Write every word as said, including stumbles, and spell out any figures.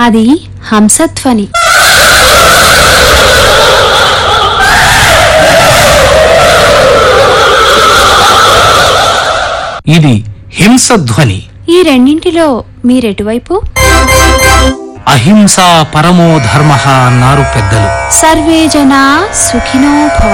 అది హంసధ్వని. ఇది హింసధ్వని. ఈ రెండింటిలో మీరెటువైపు? అహింసా పరమో ధర్మ అన్నారు పెద్దలు. సర్వే జనా సుఖినో భవ.